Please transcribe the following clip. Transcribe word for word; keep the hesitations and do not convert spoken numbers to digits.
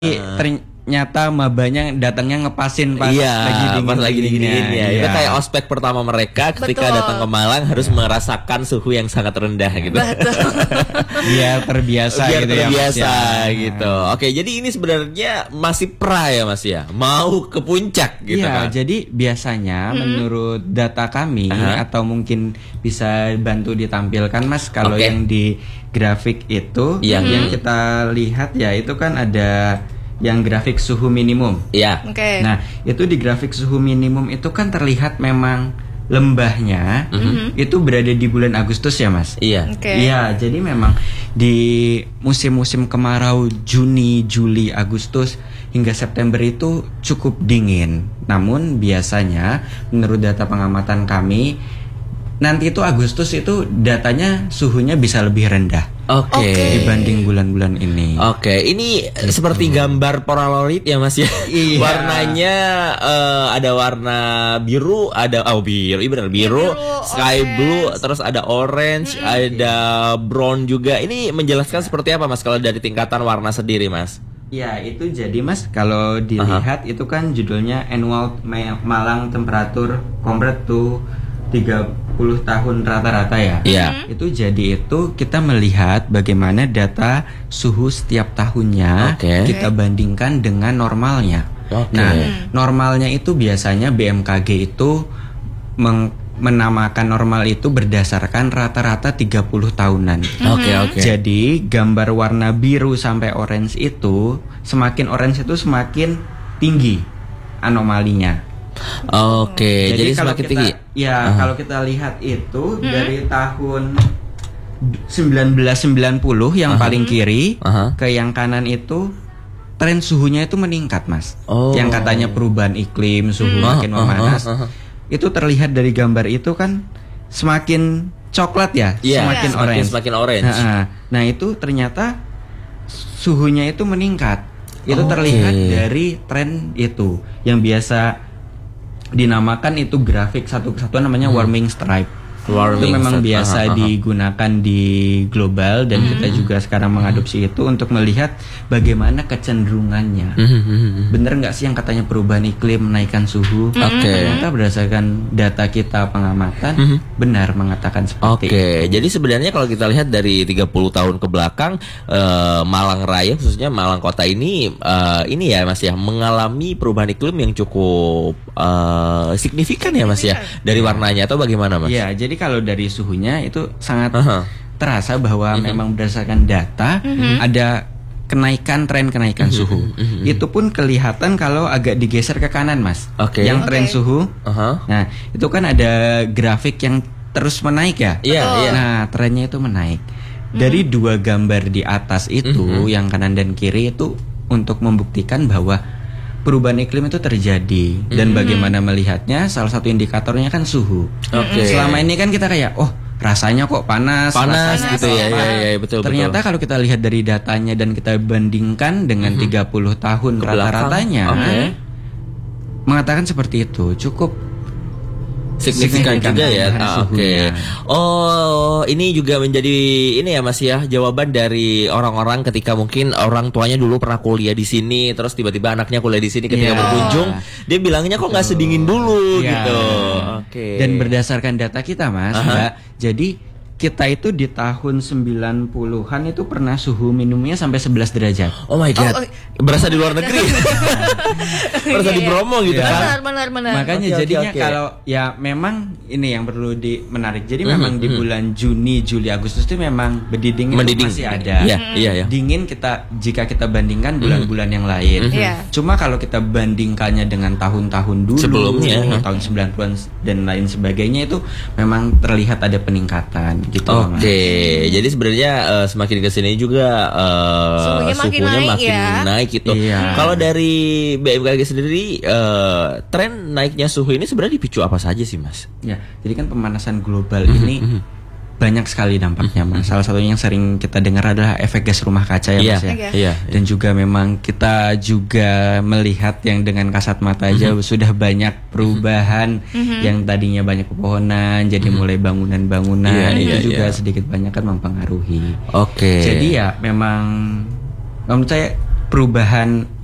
ternyata mabanya datangnya ngepasin pas iya, lagi dingin, pas lagi dingin ya. Itu iya. kayak ospek pertama mereka ketika Betul. datang ke Malang harus iya. merasakan suhu yang sangat rendah gitu. Betul. Biar terbiasa Biar gitu terbiasa ya, Mas, ya. gitu. Oke, jadi ini sebenarnya masih pra ya Mas ya. Mau ke puncak gitu Iya, kan. jadi biasanya Hmm. menurut data kami Aha. atau mungkin bisa bantu ditampilkan Mas kalau Oke. yang di grafik itu Iya. yang kita lihat ya itu kan ada yang grafik suhu minimum. Iya. Oke. Nah, itu di grafik suhu minimum itu kan terlihat memang lembahnya Mhm. itu berada di bulan Agustus ya, Mas? Iya. Oke. Iya, jadi memang di musim-musim kemarau Juni, Juli, Agustus hingga September itu cukup dingin. Namun biasanya menurut data pengamatan kami nanti itu Agustus itu datanya suhunya bisa lebih rendah Oke. Oke. dibanding bulan-bulan ini. Oke, ini seperti gambar Polaroid ya Mas ya. Iya. Warnanya eh, ada warna biru, ada oh biru, iya benar biru, biru, sky orange. blue, terus ada orange, ada brown juga. Ini menjelaskan seperti apa Mas kalau dari tingkatan warna sendiri Mas? Ya, itu jadi Mas kalau dilihat itu kan judulnya Annual Ma- Malang Temperature Compared to tiga puluh tahun rata-rata ya. Iya. Itu jadi itu kita melihat bagaimana data suhu setiap tahunnya Oke. kita bandingkan dengan normalnya. Oke. Nah, normalnya itu biasanya B M K G itu meng- menamakan normal itu berdasarkan rata-rata tiga puluh tahunan. Oke, oke. Jadi gambar warna biru sampai orange itu semakin orange itu semakin tinggi anomalinya. Oke, jadi, kalau semakin kita, tinggi. Ya, Aha. kalau kita lihat itu dari tahun sembilan belas sembilan puluh yang Aha. paling kiri Aha. ke yang kanan itu tren suhunya itu meningkat, Mas. Oh. Yang katanya perubahan iklim, suhu Hmm. makin Ah, ah, memanas. ah, ah. Itu terlihat dari gambar itu kan semakin coklat ya, Iya, semakin semakin orange. semakin orange. Nah, nah, itu ternyata suhunya itu meningkat. Itu Oke. terlihat dari tren itu yang biasa dinamakan itu grafik satu kesatuan namanya warming stripe. Warming itu memang stripe. biasa Aha, aha. digunakan di global dan kita juga sekarang mengadopsi itu untuk melihat bagaimana kecenderungannya. Bener nggak sih yang katanya perubahan iklim menaikkan suhu? Oke. Ternyata berdasarkan data kita pengamatan benar mengatakan seperti itu. Oke, jadi sebenarnya kalau kita lihat dari tiga puluh tahun ke belakang eh, Malang Raya khususnya Malang Kota ini eh, ini ya Mas ya mengalami perubahan iklim yang cukup eh, signifikan ya Mas ya dari warnanya atau bagaimana Mas? Iya, jadi kalau dari suhunya itu sangat Aha. terasa bahwa memang berdasarkan data ada kenaikan tren kenaikan suhu. Itu pun kelihatan kalau agak digeser ke kanan, Mas. Oke. Yang tren Oke. suhu. Aha. Nah, itu kan ada grafik yang terus menaik ya. Iya, Betul. iya. Nah, trennya itu menaik. Dari dua gambar di atas itu, yang kanan dan kiri itu untuk membuktikan bahwa perubahan iklim itu terjadi dan bagaimana melihatnya salah satu indikatornya kan suhu. Oke. Selama ini kan kita kayak oh rasanya kok panas, Panas rasanya gitu kok ya, apa. ya, ya, betul, Ternyata betul. kalau kita lihat dari datanya dan kita bandingkan dengan tiga puluh tahun Ke belakang. rata-ratanya, Oke. mengatakan seperti itu cukup Signifikan signifikan juga ya. perubahan Ah, Oke. suhunya. Oh, ini juga menjadi ini ya Mas ya, jawaban dari orang-orang ketika mungkin orang tuanya dulu pernah kuliah di sini, terus tiba-tiba anaknya kuliah di sini ketika Iya. berkunjung, dia bilangnya kok nggak sedingin dulu Iya. gitu. Oke. Dan berdasarkan data kita, Mas, Aha. Mbak, jadi kita itu di tahun sembilan puluhan itu pernah suhu minimumnya sampai sebelas derajat. Oh my god. Oh, oh. Berasa di luar negeri. Berasa di Iya, iya. Bromo gitu Benar, kan. benar, benar. Makanya Oke, oke, jadinya oke. kalau ya memang ini yang perlu di menarik. Jadi Mhm, memang di mhm. bulan Juni, Juli, Agustus itu memang berdiding itu Mendiding. masih ada. Iya, iya, iya. Dingin kita jika kita bandingkan bulan-bulan yang lain. Mhm. Iya. Cuma kalau kita bandingkannya dengan tahun-tahun dulu, Sebelumnya. tahun sembilan puluhan dan lain sebagainya itu memang terlihat ada peningkatan gitu loh, Mas. Oke, jadi sebenarnya eh, semakin kesini juga eh, Suhunya makin suhunya naik makin ya. naik gitu. Iya. Kalau dari B M K G sendiri, eh, tren naiknya suhu ini sebenarnya dipicu apa saja sih, Mas? Ya, jadi kan pemanasan global ini banyak sekali dampaknya, Mas. Salah satunya yang sering kita dengar adalah efek gas rumah kaca ya, Iya, Mas ya. Oke. iya. Dan juga memang kita juga melihat yang dengan kasat mata aja sudah banyak perubahan yang tadinya banyak pepohonan jadi mulai bangunan-bangunan Iya, itu iya, juga iya. sedikit banyak kan mempengaruhi. Oke. Jadi ya memang menurut saya perubahan